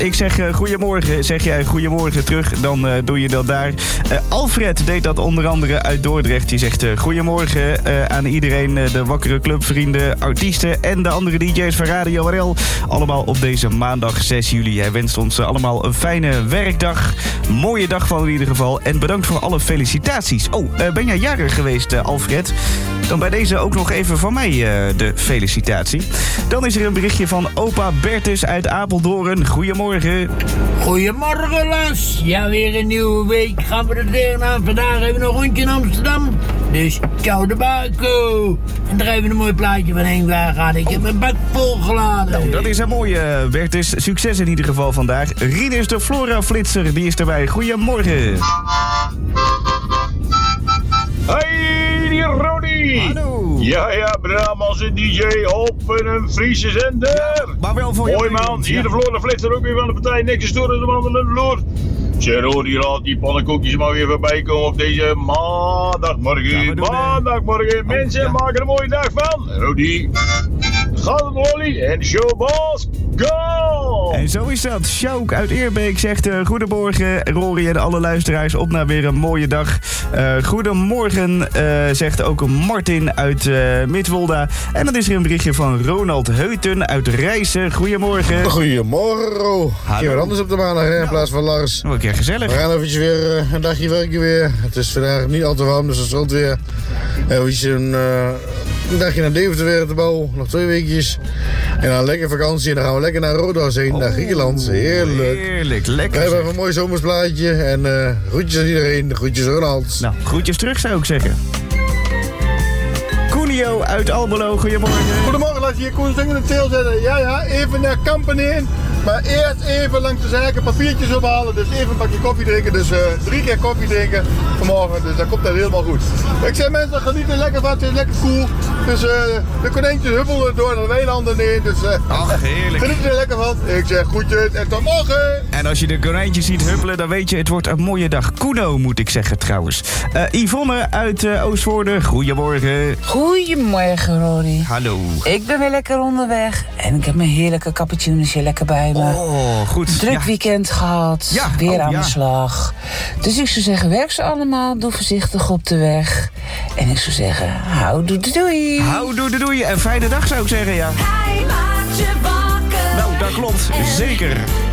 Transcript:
Ik zeg goedemorgen. Zeg jij goedemorgen terug, dan doe je dat daar. Alfred deed dat onder andere uit Dordrecht. Die zegt goedemorgen aan iedereen. De wakkere clubvrienden, artiesten en de andere DJ's van Radio RL. Allemaal op deze maandag 6 juli. Hij wenst ons allemaal een fijne werkdag. Mooie dag van in ieder geval. En bedankt voor alle felicitaties. Ben jij jarig geweest, Alfred? Dan bij deze ook nog even van mij de felicitatie. Dan is er een berichtje van opa Bertus uit Apeldoorn. Goedemorgen. Goedemorgen, Las. Ja, weer een nieuwe week. Gaan we er tegenaan. Vandaag hebben we een rondje in Amsterdam. Dus ciao de bako. En daar hebben we een mooi plaatje van Henk Wagen. Ik heb mijn bak volgeladen. Nou, dat is een mooie, Bertus. Succes in ieder geval vandaag. Rinus de Flora-flitser, die is erbij. Goedemorgen. Hey, die Rodi! Hallo! Ja, Brahmans en DJ op een Friese zender! Ja, maar wel voor mooi man, hier de Flora Flitser ook weer van de partij. Netjes door de wandelende vloer. Zeg Rodi, laat die pannenkoekjes maar weer voorbij komen op deze maandagmorgen. Maandagmorgen, mensen maken er een mooie dag van. Rodi, gaat het Wally en showboss, go! En zo is dat. Sjouk uit Eerbeek zegt goedemorgen Rory en alle luisteraars op naar weer een mooie dag. Goedemorgen zegt ook Martin uit Midwolda. En dan is er een berichtje van Ronald Heuten uit Rijssen. Goedemorgen. Goedemorgen. Hier wat anders op de maandag in plaats van Lars. Een keer gezellig. We gaan eventjes weer een dagje werken weer. Het is vandaag niet al te warm, dus het stroomt weer. Eventjes een dagje naar Deventer weer te bouwen. Nog 2 weekjes. En dan lekker vakantie. En dan gaan we lekker naar Rodos heen, naar Griekenland. Heerlijk. Heerlijk, lekker. We hebben even een mooi zomersplaatje. En groetjes aan iedereen. Groetjes Ronald. Nou, groetjes terug zou ik zeggen. Coenio uit Almelo, goedemorgen. Goedemorgen, laat je hier Koen zingen in de teel zetten. Ja, even naar Kampen heen. Maar eerst even langs de zaken papiertjes ophalen. Dus even een bakje koffie drinken. Dus 3 keer koffie drinken vanmorgen. Dus dan komt dat helemaal goed. Ik zeg mensen, genieten lekker van. Het is lekker koel. Dus de konijntjes huppelen door naar de weilanden heen. Dus ach, heerlijk. geniet er lekker van. Ik zeg groetjes en tot morgen. En als je de konijntjes ziet huppelen, dan weet je, het wordt een mooie dag. Kuno, moet ik zeggen trouwens. Yvonne uit Oostvoorde, goedemorgen. Goedemorgen, Rory. Hallo. Ik ben weer lekker onderweg. En ik heb mijn heerlijke cappuccino'tje lekker bij me. Oh, goed. Druk weekend gehad. Ja, weer aan de slag. Dus ik zou zeggen, werk ze allemaal. Doe voorzichtig op de weg. En ik zou zeggen, hou doei. Hou doei. En fijne dag zou ik zeggen, ja. Hij maakt je wakker. Nou, dat klopt. Zeker.